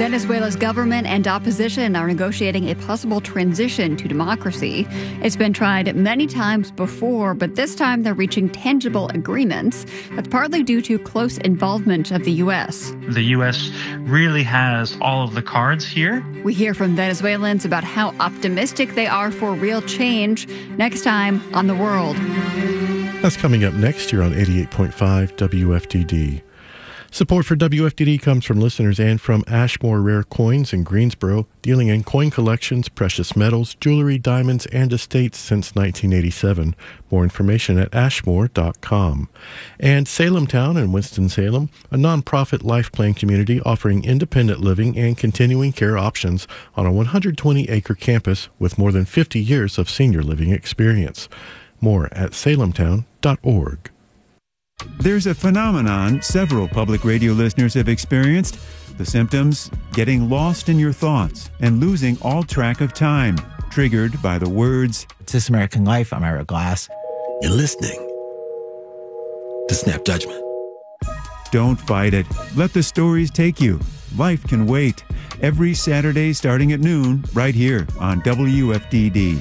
Venezuela's government and opposition are negotiating a possible transition to democracy. It's been tried many times before, but this time they're reaching tangible agreements. That's partly due to close involvement of the U.S. The U.S. really has all of the cards here. We hear from Venezuelans about how optimistic they are for real change next time on The World. That's coming up next year on 88.5 WFDD. Support for WFDD comes from listeners and from Ashmore Rare Coins in Greensboro, dealing in coin collections, precious metals, jewelry, diamonds, and estates since 1987. More information at ashmore.com. And Salem Town in Winston-Salem, a nonprofit life plan community offering independent living and continuing care options on a 120-acre campus with more than 50 years of senior living experience. More at salemtown.org. There's a phenomenon several public radio listeners have experienced. The symptoms: getting lost in your thoughts and losing all track of time, triggered by the words, "This American Life." I'm Ira Glass. You're listening to Snap Judgment. Don't fight it. Let the stories take you. Life can wait. Every Saturday starting at noon, right here on WFDD.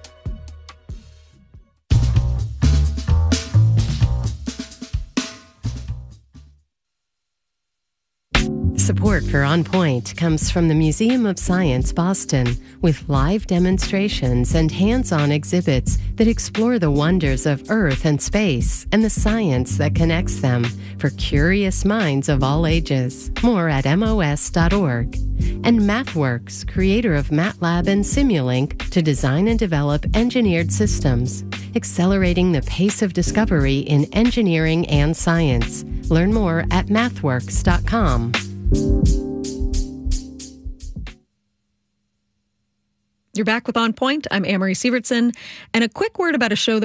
Support for On Point comes from the Museum of Science, Boston, with live demonstrations and hands-on exhibits that explore the wonders of Earth and space and the science that connects them for curious minds of all ages. More at MOS.org. And MathWorks, creator of MATLAB and Simulink, to design and develop engineered systems, accelerating the pace of discovery in engineering and science. Learn more at MathWorks.com. You're back with On Point. I'm Amory Sievertson. And a quick word about a show that